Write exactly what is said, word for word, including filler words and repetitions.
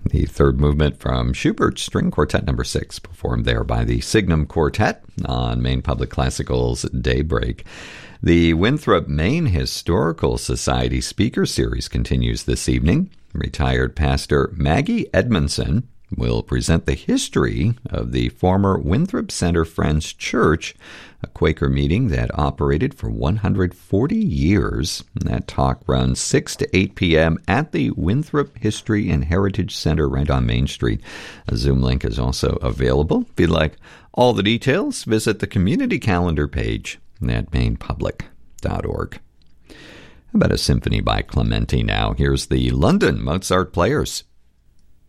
The third movement from Schubert's String Quartet Number six, performed there by the Signum Quartet on Maine Public Classical's Daybreak. The Winthrop, Maine Historical Society Speaker Series continues this evening. Retired Pastor Maggie Edmondson will present the history of the former Winthrop Center Friends Church, a Quaker meeting that operated for one hundred forty years. That talk runs six to eight p.m. at the Winthrop History and Heritage Center right on Main Street. A Zoom link is also available. If you'd like all the details, visit the community calendar page at maine public dot org. How about a symphony by Clementi now? Here's the London Mozart Players.